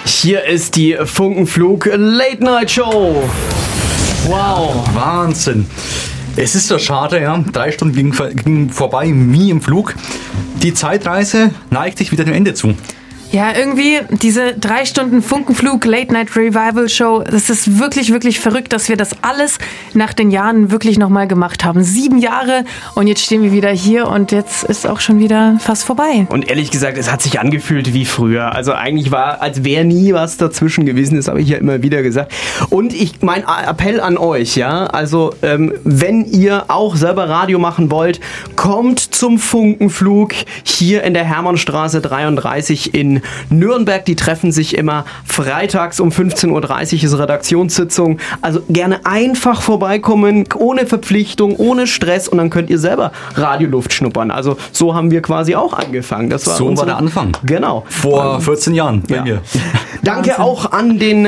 Hier ist die Funkenflug Late Night Show. Wow. Wahnsinn. Es ist doch schade, ja. 3 Stunden gingen vorbei wie im Flug. Die Zeitreise neigt sich wieder dem Ende zu. Ja, irgendwie diese 3 Stunden Funkenflug Late Night Revival Show, das ist wirklich, wirklich verrückt, dass wir das alles nach den Jahren wirklich nochmal gemacht haben. 7 Jahre und jetzt stehen wir wieder hier und jetzt ist auch schon wieder fast vorbei. Und ehrlich gesagt, es hat sich angefühlt wie früher. Also eigentlich war, als wäre nie was dazwischen gewesen, das habe ich ja immer wieder gesagt. Und mein Appell an euch, ja, also wenn ihr auch selber Radio machen wollt, kommt zum Funkenflug hier in der Hermannstraße 33 in Nürnberg. Die treffen sich immer freitags um 15.30 Uhr, ist Redaktionssitzung. Also gerne einfach vorbeikommen, ohne Verpflichtung, ohne Stress und dann könnt ihr selber Radioluft schnuppern. Also so haben wir quasi auch angefangen. Das war war der Anfang. Genau. Vor 14 Jahren. Ja. Danke Wahnsinn. auch an den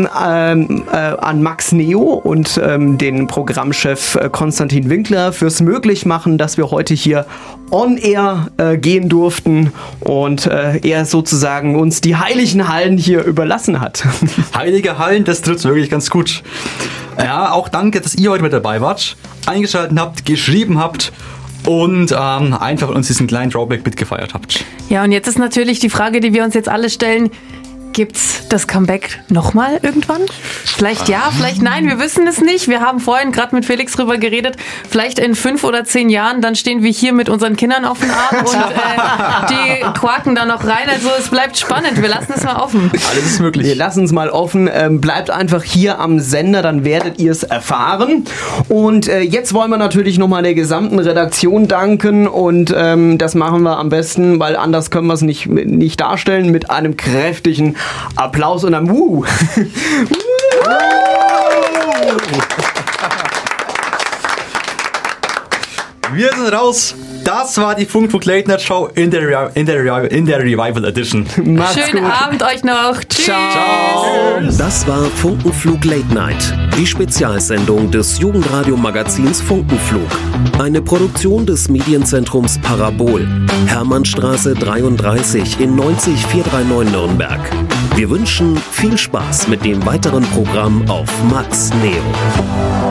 an Max Neo und den Programmchef Konstantin Winkler fürs Möglichmachen, dass wir heute hier on air gehen durften und er sozusagen uns die heiligen Hallen hier überlassen hat. Heilige Hallen, das trifft wirklich ganz gut. Ja, auch danke, dass ihr heute mit dabei wart, eingeschaltet habt, geschrieben habt und einfach uns diesen kleinen Drawback mitgefeiert habt. Ja, und jetzt ist natürlich die Frage, die wir uns jetzt alle stellen, gibt's das Comeback nochmal irgendwann? Vielleicht ja, vielleicht nein, wir wissen es nicht. Wir haben vorhin gerade mit Felix drüber geredet. Vielleicht in 5 oder 10 Jahren, dann stehen wir hier mit unseren Kindern auf dem Arm und die quaken da noch rein. Also es bleibt spannend, wir lassen es mal offen. Alles ist möglich. Wir lassen es mal offen. Bleibt einfach hier am Sender, dann werdet ihr es erfahren. Und jetzt wollen wir natürlich nochmal der gesamten Redaktion danken und das machen wir am besten, weil anders können wir es nicht darstellen, mit einem kräftigen Applaus und einem Wuh. Wir sind raus. Das war die Funkflug Late Night Show in der Revival Edition. Macht's Schönen gut. Abend euch noch. Tschüss. Ciao. Das war Funkenflug Late Night, die Spezialsendung des Jugendradio-Magazins Funkenflug. Eine Produktion des Medienzentrums Parabol, Hermannstraße 33 in 90439 Nürnberg. Wir wünschen viel Spaß mit dem weiteren Programm auf Max Neo.